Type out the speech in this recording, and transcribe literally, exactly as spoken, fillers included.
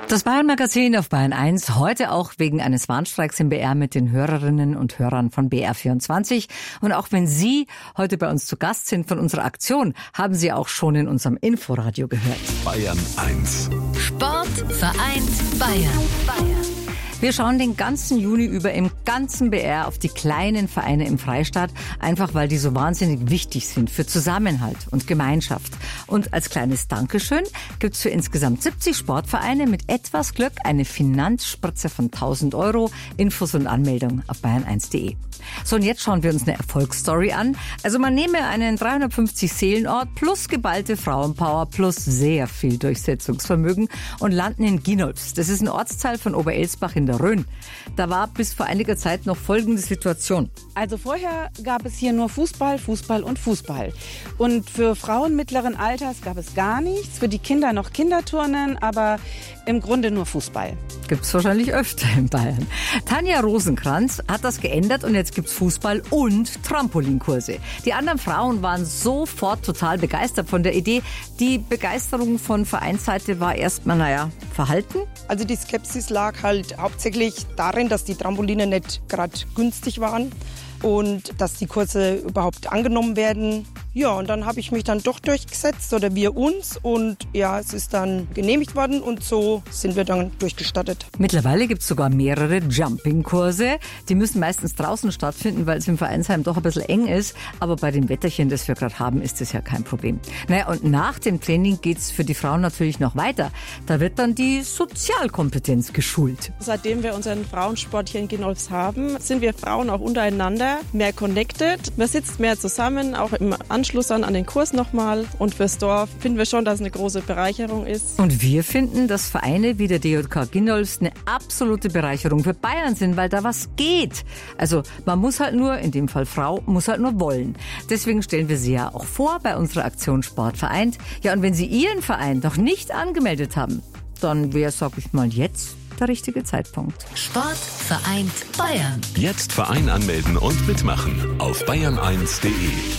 Das Bayern-Magazin auf Bayern eins, heute auch wegen eines Warnstreiks im B R mit den Hörerinnen und Hörern von B R vierundzwanzig. Und auch wenn Sie heute bei uns zu Gast sind von unserer Aktion, haben Sie auch schon in unserem Inforadio gehört. Bayern eins. Sport vereint Bayern. Bayern. Wir schauen den ganzen Juni über im ganzen B R auf die kleinen Vereine im Freistaat, einfach weil die so wahnsinnig wichtig sind für Zusammenhalt und Gemeinschaft. Und als kleines Dankeschön gibt's für insgesamt siebzig Sportvereine mit etwas Glück eine Finanzspritze von tausend Euro. Infos und Anmeldung auf bayern eins punkt de. So, und jetzt schauen wir uns eine Erfolgsstory an. Also man nehme einen dreihundertfünfzig Seelenort plus geballte Frauenpower plus sehr viel Durchsetzungsvermögen und landen in Ginolfs. Das ist ein Ortsteil von Oberelsbach in der Rhön. Da war bis vor einiger Zeit noch folgende Situation. Also vorher gab es hier nur Fußball, Fußball und Fußball. Und für Frauen mittleren Alters gab es gar nichts. Für die Kinder noch Kinderturnen, aber im Grunde nur Fußball. Gibt's wahrscheinlich öfter in Bayern. Tanja Rosenkranz hat das geändert und jetzt gibt's Fußball und Trampolinkurse. Die anderen Frauen waren sofort total begeistert von der Idee. Die Begeisterung von Vereinsseite war erstmal, naja, verhalten. Also die Skepsis lag halt hauptsächlich darin, dass die Trampoline nicht gerade günstig waren und dass die Kurse überhaupt angenommen werden. Ja, und dann habe ich mich dann doch durchgesetzt, oder wir uns, und ja, es ist dann genehmigt worden und so sind wir dann durchgestattet. Mittlerweile gibt es sogar mehrere Jumping-Kurse. Die müssen meistens draußen stattfinden, weil es im Vereinsheim doch ein bisschen eng ist. Aber bei dem Wetterchen, das wir gerade haben, ist das ja kein Problem. Naja, und nach dem Training geht's für die Frauen natürlich noch weiter. Da wird dann die Sozialkompetenz geschult. Seitdem wir unseren Frauensport hier in Ginolfs haben, sind wir Frauen auch untereinander mehr connected. Man sitzt mehr zusammen, auch im Anschluss dann an den Kurs nochmal. Und fürs Dorf finden wir schon, dass es eine große Bereicherung ist. Und wir finden, dass Vereine wie der D J K Ginolfs eine absolute Bereicherung für Bayern sind, weil da was geht. Also man muss halt nur, in dem Fall Frau, muss halt nur wollen. Deswegen stellen wir sie ja auch vor bei unserer Aktion Sport vereint. Ja, und wenn Sie Ihren Verein noch nicht angemeldet haben, dann wäre, sag ich mal, jetzt der richtige Zeitpunkt. Sport vereint Bayern. Jetzt Verein anmelden und mitmachen auf bayern eins punkt de.